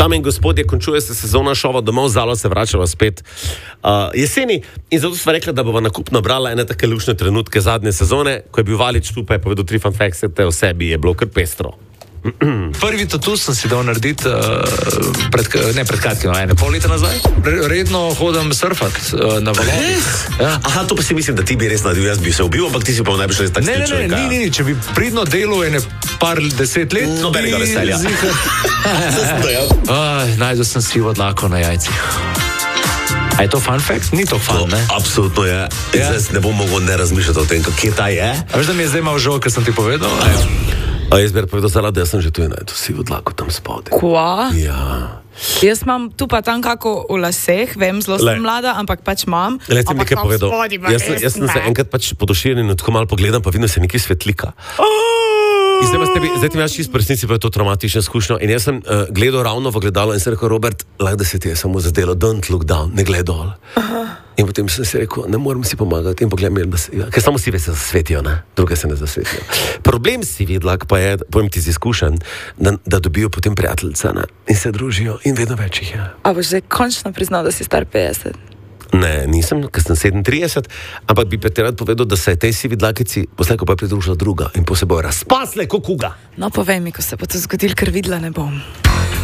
Dame in gospodje, končuje se sezona šova Domov, Zalo se vračava spet jeseni in zato sva rekla, da bova nakupno brala ene take lušne trenutke zadnje sezone, ko je bil Valič tu, pa je povedal 3 fun facts o sebi, je bilo kar pestro. Prvi tatu sem si dal narediti pred kratkim, 1,5 leta nazaj. Redno hodim surfat na valovih. Ja. Aha, to pa si mislim, da ti bi res naredil, jaz bi se ubil, ampak ti si pa najbolj res tak stil človeka. Ne, če bi pridno delal par 10 let, nobenega veselja. Najdel sem sivo dlako na jajcih. A je to fun fact? Ni to fun, ne? Absolutno je. Zdaj ne bom mogel ne razmišljati o tem, kje ta je. A veš, da mi je zdaj malo žal, ker sem ti povedal? Jaz bi povedal, da jaz sem že tu in najdel sivo dlako tam spodaj. Kva? Ja. Jaz imam tu pa tam kako v laseh, vem, zelo sem mlada, ampak pač imam. Le, ti mi nekaj povedal. Jaz sem se enkrat pač podoširjen in tako malo pogledam, pa vidim se nekaj svetlika. In zdaj ti imaš čisto resnici, pa je to traumatična izkušnja. In jaz sem gledal ravno v gledalo in sem rekel, Robert, lahko da se ti je samo zadelo, don't look down, ne gled dol. In potem sem si rekel, ne morem si pomagati in pogledam, ker samo sive se zasvetijo, ne? Druge se ne zasvetijo. Problem si vidlak pa je, povem ti z izkušenj, da dobijo potem prijateljice, ne? In se družijo in vedno več jih je. A boš zdaj končno priznal, da si star 50? Ne, nisem, ker sem 37, ampak bi pa ti rad povedal, da se je tej sivi dlakici poslejko pa pridružila druga in po se bojo razpasle kot kuga. No, povej mi, ko se bo to zgodilo, ker videla ne bom.